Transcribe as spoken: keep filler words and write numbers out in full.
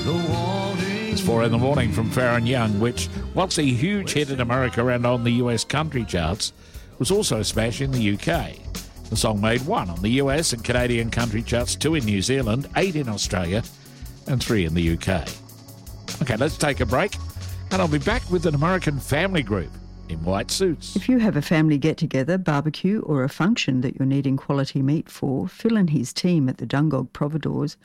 It's four in the morning from Farron Young, which, whilst a huge hit in America and on the U S country charts, was also a smash in the U K. The song made one on the U S and Canadian country charts, two in New Zealand, eight in Australia, and three in the U K. Okay, let's take a break, and I'll be back with an American family group in white suits. If you have a family get-together, barbecue or a function that you're needing quality meat for, Phil and his team at the Dungog Providores